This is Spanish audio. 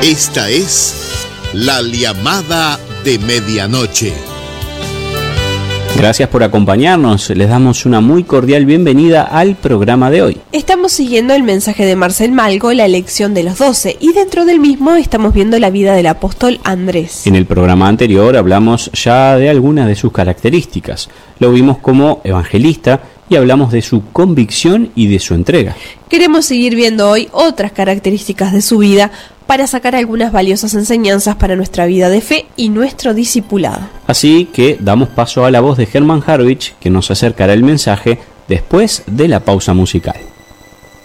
Esta es La Llamada de Medianoche. Gracias por acompañarnos, les damos una muy cordial bienvenida al programa de hoy. Estamos siguiendo el mensaje de Marcel Malgo, la elección de los 12, y dentro del mismo estamos viendo la vida del apóstol Andrés. En el programa anterior hablamos ya de algunas de sus características. Lo vimos como evangelista y hablamos de su convicción y de su entrega. Queremos seguir viendo hoy otras características de su vida para sacar algunas valiosas enseñanzas para nuestra vida de fe y nuestro discipulado. Así que damos paso a la voz de Germán Harwich, que nos acercará el mensaje después de la pausa musical.